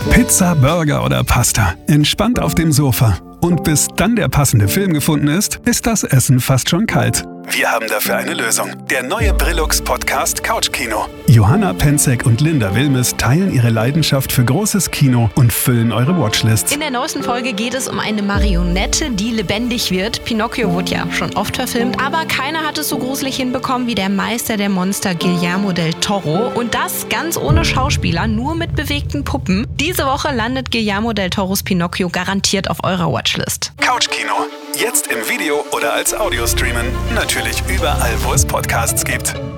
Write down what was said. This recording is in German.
Pizza, Burger oder Pasta. Entspannt auf dem Sofa. Und bis dann der passende Film gefunden ist das Essen fast schon kalt. Wir haben dafür eine Lösung. Der neue Brillux-Podcast Couchkino. Johanna Penzek und Linda Wilmes teilen ihre Leidenschaft für großes Kino und füllen eure Watchlists. In der neuesten Folge geht es um eine Marionette, die lebendig wird. Pinocchio wurde ja schon oft verfilmt, aber keiner hat es so gruselig hinbekommen wie der Meister der Monster Guillermo del Toro. Und das ganz ohne Schauspieler, nur mit bewegten Puppen. Diese Woche landet Guillermo del Toros Pinocchio garantiert auf eurer Watchlist. Couchkino. Jetzt im Video oder als Audio streamen. Natürlich überall, wo es Podcasts gibt.